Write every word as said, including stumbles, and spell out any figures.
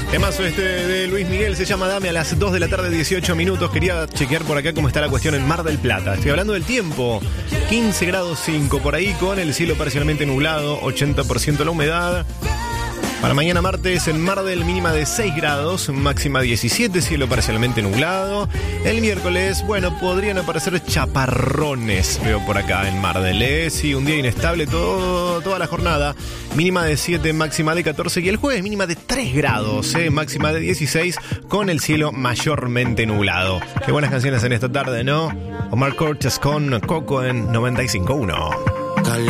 Temazo este de Luis Miguel, se llama Dame, a las dos de la tarde, dieciocho minutos. Quería chequear por acá cómo está la cuestión en Mar del Plata. Estoy hablando del tiempo. quince grados cinco por ahí, con el cielo parcialmente nublado, ochenta por ciento la humedad. Para mañana martes en Mar del, mínima de seis grados, máxima diecisiete, cielo parcialmente nublado. El miércoles, bueno, podrían aparecer chaparrones, veo por acá en Mar del. ¿eh? Sí, un día inestable todo, toda la jornada. Mínima de siete, máxima de catorce. Y el jueves mínima de tres grados, ¿eh? máxima de dieciséis, con el cielo mayormente nublado. Qué buenas canciones en esta tarde, ¿no? Omar Cortés con Coco en noventa y cinco punto uno.